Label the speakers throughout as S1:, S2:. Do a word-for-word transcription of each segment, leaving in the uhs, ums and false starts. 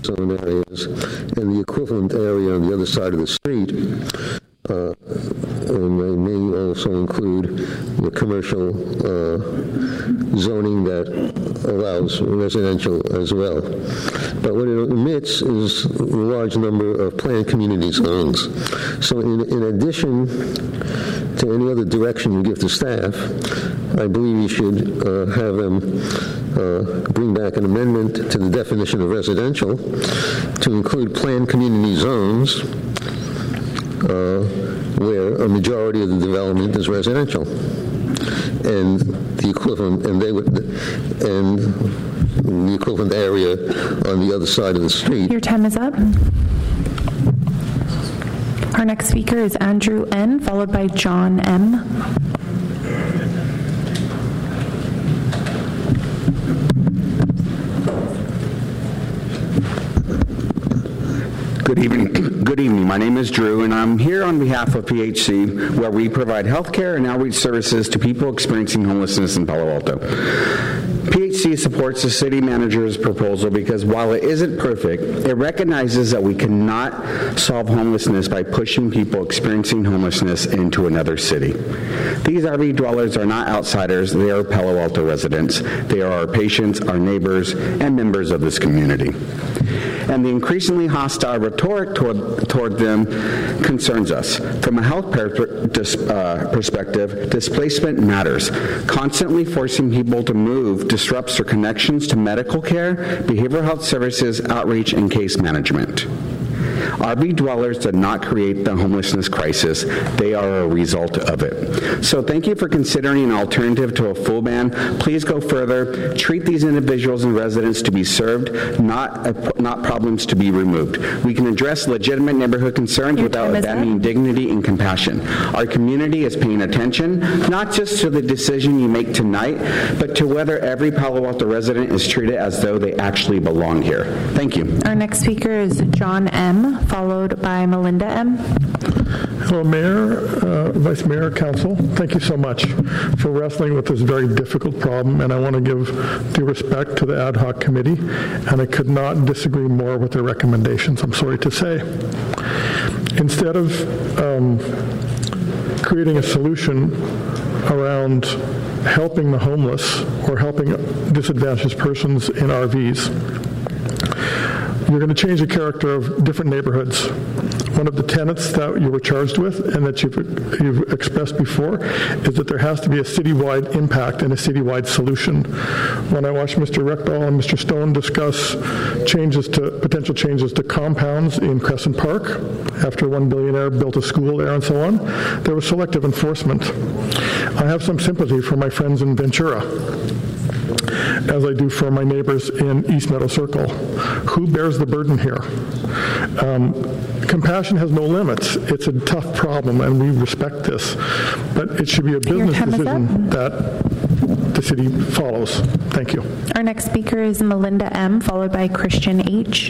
S1: zone areas and the equivalent area on the other side of the street. Uh, and they may also include the commercial uh, zoning that allows residential as well. But what it omits is a large number of planned community zones. So in, in addition to any other direction you give to staff, I believe you should uh, have them uh, bring back an amendment to the definition of residential to include planned community zones Uh, where a majority of the development is residential, and the equivalent, and they would, and the equivalent area on the other side of the street.
S2: Your time is up. Our next speaker is Andrew N., followed by John M.
S3: Good evening. Good evening. My name is Drew, and I'm here on behalf of P H C, where we provide health care and outreach services to people experiencing homelessness in Palo Alto. P H C supports the city manager's proposal because while it isn't perfect, it recognizes that we cannot solve homelessness by pushing people experiencing homelessness into another city. These R V dwellers are not outsiders. They are Palo Alto residents. They are our patients, our neighbors, and members of this community. And the increasingly hostile rhetoric toward, toward them concerns us. From a health per, dis, uh, perspective, displacement matters. Constantly forcing people to move disrupts their connections to medical care, behavioral health services, outreach, and case management. R V dwellers did not create the homelessness crisis. They are a result of it. So thank you for considering an alternative to a full ban. Please go further. Treat these individuals and residents to be served, not uh, not problems to be removed. We can address legitimate neighborhood concerns
S2: Your
S3: without abandoning dignity and compassion. Our community is paying attention, not just to the decision you make tonight, but to whether every Palo Alto resident is treated as though they actually belong here. Thank you.
S2: Our next speaker is John M., followed by Melinda M.
S4: Hello, Mayor, uh, Vice Mayor, Council. Thank you so much for wrestling with this very difficult problem, and I want to give due respect to the ad hoc committee, and I could not disagree more with their recommendations, I'm sorry to say. Instead of um, creating a solution around helping the homeless or helping disadvantaged persons in R Vs, you're going to change the character of different neighborhoods. One of the tenets that you were charged with and that you've, you've expressed before is that there has to be a citywide impact and a citywide solution. When I watched Mister Reckdahl and Mister Stone discuss changes to potential changes to compounds in Crescent Park after one billionaire built a school there and so on, there was selective enforcement. I have some sympathy for my friends in Ventura, as I do for my neighbors in East Meadow Circle. Who bears the burden here? Um, compassion has no limits. It's a tough problem, and we respect this. But it should be a business decision that the city follows. Thank you.
S2: Our next speaker is Melinda M., followed by Christian H.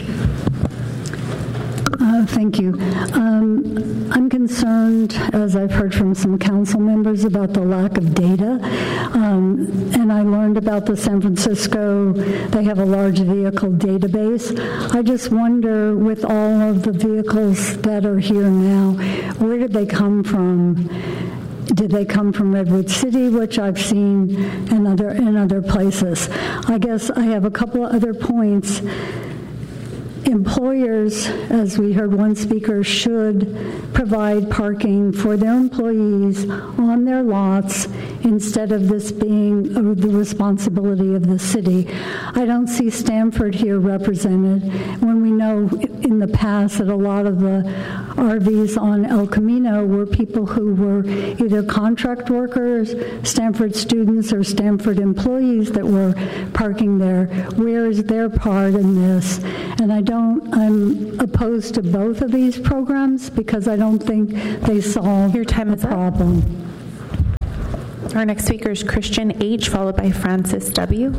S5: Uh, thank you. Um, I'm concerned, as I've heard from some council members, about the lack of data. Um, and I learned about the San Francisco, they have a large vehicle database. I just wonder, with all of the vehicles that are here now, where did they come from? Did they come from Redwood City, which I've seen in other, in other places? I guess I have a couple of other points. Employers, as we heard one speaker, should provide parking for their employees on their lots instead of this being the responsibility of the city. I don't see Stamford here represented when we know in the past that a lot of the R Vs on El Camino were people who were either contract workers, Stamford students, or Stamford employees that were parking there. Where is their part in this? And I don't I'm opposed to both of these programs because I don't think they solve
S2: Your time is
S5: the problem.
S2: Up. Our next speaker is Christian H., followed by Francis W.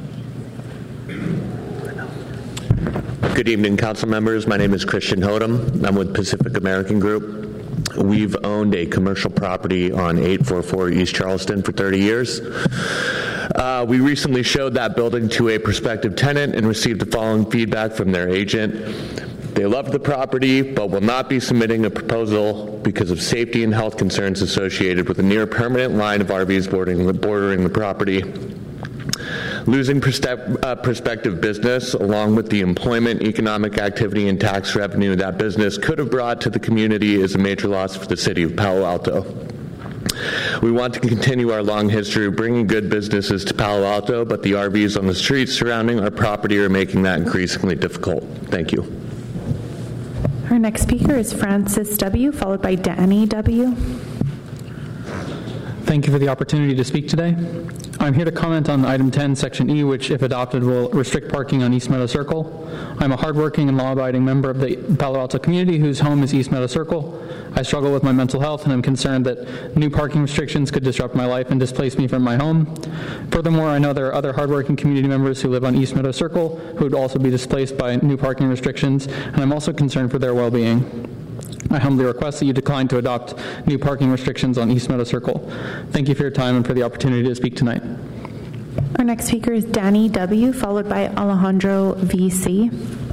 S6: Good evening, council members. My name is Christian Hodem. I'm with Pacific American Group. We've owned a commercial property on eight forty-four East Charleston for thirty years. Uh, we recently showed that building to a prospective tenant and received the following feedback from their agent. They loved the property, but will not be submitting a proposal because of safety and health concerns associated with a near permanent line of R Vs bordering the, bordering the property. Losing uh, prospective business, along with the employment, economic activity, and tax revenue that business could have brought to the community, is a major loss for the city of Palo Alto. We want to continue our long history of bringing good businesses to Palo Alto, but the R Vs on the streets surrounding our property are making that increasingly difficult. Thank you.
S2: Our next speaker is Francis W., followed by Danny W.
S7: Thank you for the opportunity to speak today. I'm here to comment on item ten, section E, which, if adopted, will restrict parking on East Meadow Circle. I'm a hardworking and law-abiding member of the Palo Alto community whose home is East Meadow Circle. I struggle with my mental health, and I'm concerned that new parking restrictions could disrupt my life and displace me from my home. Furthermore, I know there are other hardworking community members who live on East Meadow Circle who would also be displaced by new parking restrictions, and I'm also concerned for their well-being. I humbly request that you decline to adopt new parking restrictions on East Meadow Circle. Thank you for your time and for the opportunity to speak tonight.
S2: Our next speaker is Danny W., followed by Alejandro V C.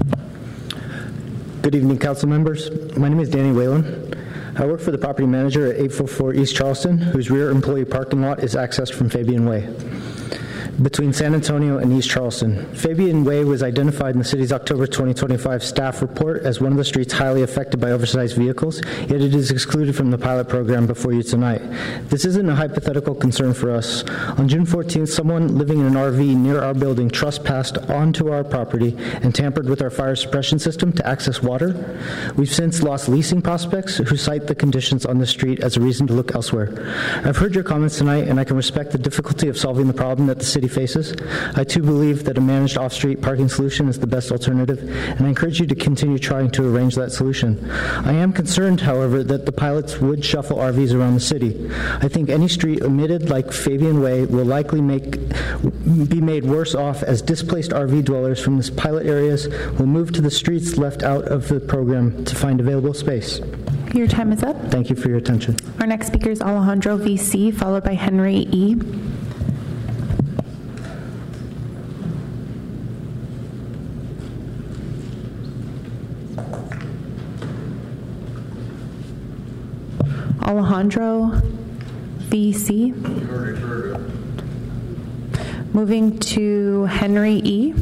S8: Good evening, council members. My name is Danny Whalen. I work for the property manager at eight forty-four East Charleston, whose rear employee parking lot is accessed from Fabian Way, between San Antonio and East Charleston. Fabian Way was identified in the city's October twenty twenty-five staff report as one of the streets highly affected by oversized vehicles, yet it is excluded from the pilot program before you tonight. This isn't a hypothetical concern for us. On June fourteenth, someone living in an R V near our building trespassed onto our property and tampered with our fire suppression system to access water. We've since lost leasing prospects who cite the conditions on the street as a reason to look elsewhere. I've heard your comments tonight, and I can respect the difficulty of solving the problem that the city faces. I too believe that a managed off-street parking solution is the best alternative, and I encourage you to continue trying to arrange that solution. I am concerned, however, that the pilots would shuffle R Vs around the city. I think any street omitted like Fabian Way will likely make be made worse off, as displaced R V dwellers from the pilot areas will move to the streets left out of the program to find available space.
S2: Your time is up.
S8: Thank you for your attention.
S2: Our next speaker is Alejandro V C, followed by Henry E. Alejandro V C. Moving to Henry E.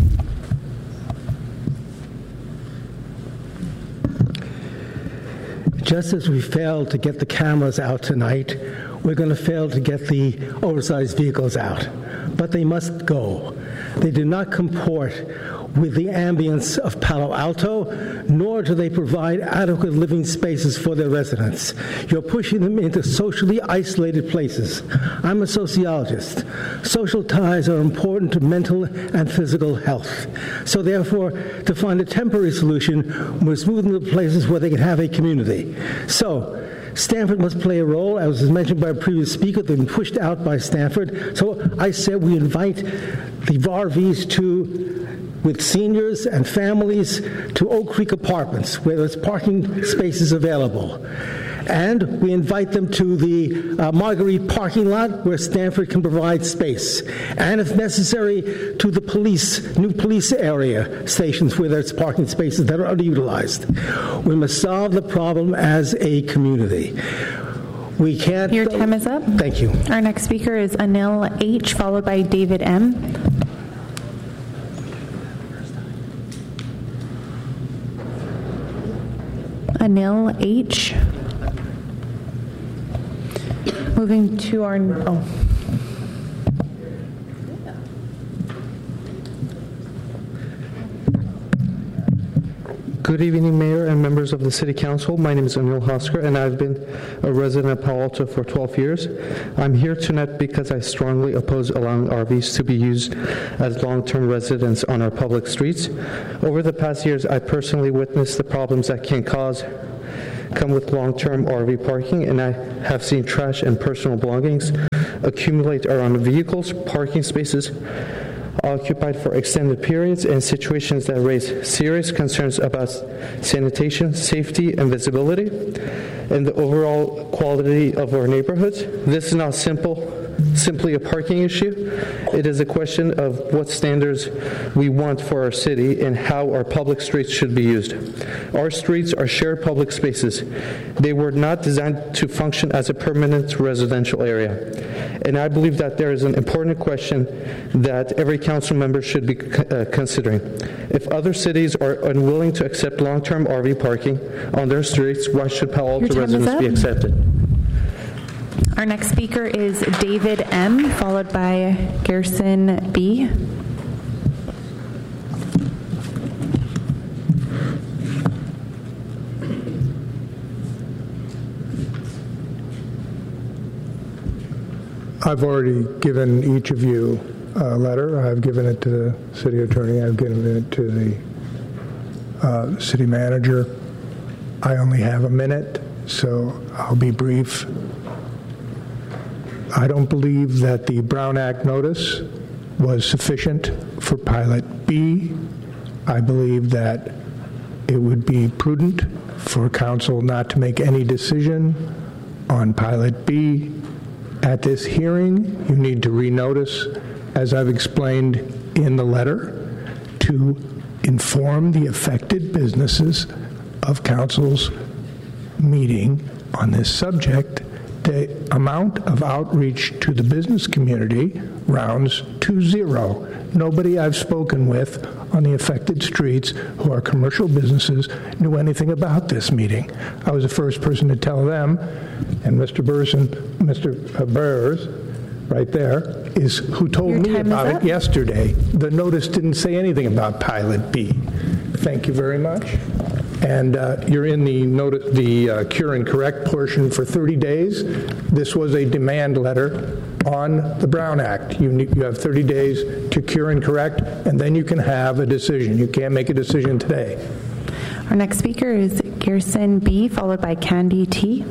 S9: Just as we failed to get the cameras out tonight, we're going to fail to get the oversized vehicles out. But they must go. They do not comport with the ambience of Palo Alto, nor do they provide adequate living spaces for their residents. You're pushing them into socially isolated places. I'm a sociologist. Social ties are important to mental and physical health. So therefore, to find a temporary solution, we're moving them to places where they can have a community. So, Stanford must play a role. As was mentioned by a previous speaker, they've been pushed out by Stanford. So I said we invite the R Vs to with seniors and families to Oak Creek Apartments, where there's parking spaces available. And we invite them to the uh, Marguerite parking lot, where Stanford can provide space. And if necessary, to the police, new police area stations where there's parking spaces that are underutilized. We must solve the problem as a community. We can't...
S2: Your time is up.
S9: Thank you.
S2: Our next speaker is Anil H., followed by David M. Anil H. Moving to our, oh.
S10: Good evening, Mayor and members of the City Council. My name is Anil Hosker, and I've been a resident of Palo Alto for twelve years. I'm here tonight because I strongly oppose allowing R Vs to be used as long-term residents on our public streets. Over the past years, I personally witnessed the problems that can cause come with long-term R V parking, and I have seen trash and personal belongings accumulate around vehicles, parking spaces occupied for extended periods, and situations that raise serious concerns about sanitation, safety, and visibility, and the overall quality of our neighborhoods. This is not simple simply a parking issue. It is a question of what standards we want for our city and how our public streets should be used. Our streets are shared public spaces. They were not designed to function as a permanent residential area. And I believe that there is an important question that every council member should be uh, considering. If other cities are unwilling to accept long-term R V parking on their streets, why should Palo Alto residents be accepted?
S2: Our next speaker is David M., followed by Gerson B.
S11: I've already given each of you a letter. I've given it to the city attorney. I've given it to the uh, city manager. I only have a minute, so I'll be brief. I don't believe that the Brown Act notice was sufficient for Pilot B. I believe that it would be prudent for council not to make any decision on Pilot B. At this hearing, you need to renotice, as I've explained in the letter, to inform the affected businesses of council's meeting on this subject. The amount of outreach to the business community rounds to zero. Nobody I've spoken with on the affected streets who are commercial businesses knew anything about this meeting. I was the first person to tell them, and Mister Burson, Mister Burrs, right there, is who told
S2: Your
S11: me about it
S2: up.
S11: yesterday. The notice didn't say anything about Pilot B. Thank you very much. And uh, you're in the notice, the uh, cure and correct portion for thirty days. This was a demand letter on the Brown Act. You, need, you have thirty days to cure and correct, and then you can have a decision. You can't make a decision today.
S2: Our next speaker is Gerson B., followed by Candy T.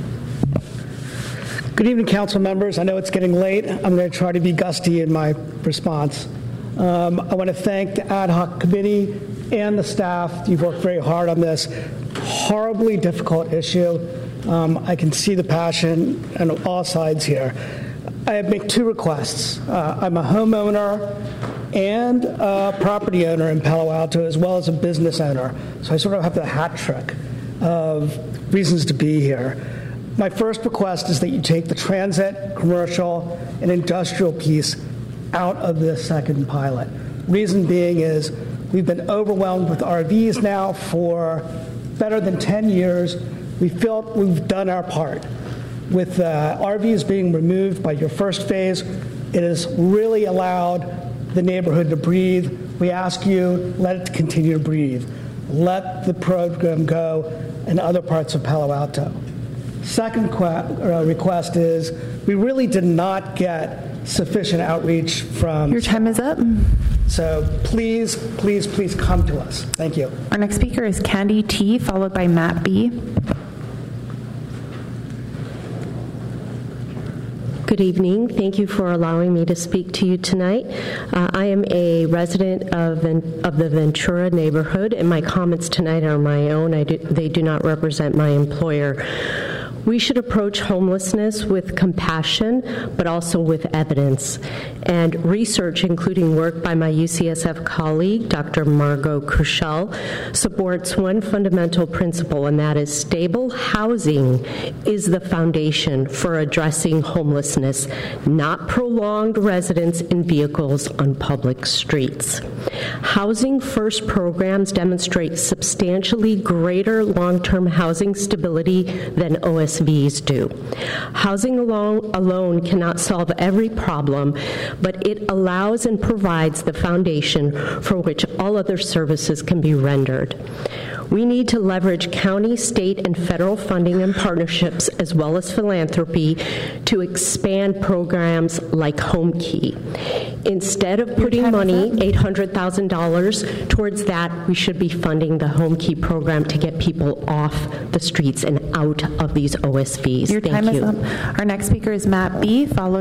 S12: Good evening, council members. I know it's getting late. I'm going to try to be gusty in my response. Um, I want to thank the ad hoc committee and the staff. You've worked very hard on this horribly difficult issue. Um, I can see the passion on all sides here. I make two requests. Uh, I'm a homeowner and a property owner in Palo Alto, as well as a business owner. So I sort of have the hat trick of reasons to be here. My first request is that you take the transit, commercial, and industrial piece out of this second pilot. Reason being is we've been overwhelmed with R Vs now for better than ten years. We feel we've done our part. With uh, R Vs being removed by your first phase, it has really allowed the neighborhood to breathe. We ask you, let it continue to breathe. Let the program go in other parts of Palo Alto. Second que- uh, request is we really did not get sufficient outreach from...
S2: Your time is up.
S12: So please, please, please come to us. Thank you.
S2: Our next speaker is Candy T., followed by Matt B.
S13: Good evening. Thank you for allowing me to speak to you tonight. Uh, I am a resident of, of the Ventura neighborhood, and my comments tonight are my own. I do, they do not represent my employer. We should approach homelessness with compassion, but also with evidence. And research, including work by my U C S F colleague, Doctor Margot Crushell, supports one fundamental principle, and that is stable housing is the foundation for addressing homelessness, not prolonged residence in vehicles on public streets. Housing First programs demonstrate substantially greater long-term housing stability than O S Vs do. Housing alone, alone cannot solve every problem, but it allows and provides the foundation for which all other services can be rendered. We need to leverage county, state, and federal funding and partnerships, as well as philanthropy, to expand programs like Home Key. Instead of putting money, eight hundred thousand dollars, towards that, we should be funding the Home Key program to get people off the streets and out of these O S Vs.
S2: Your
S13: Thank
S2: time
S13: you.
S2: is up. Our next speaker is Matt B., followed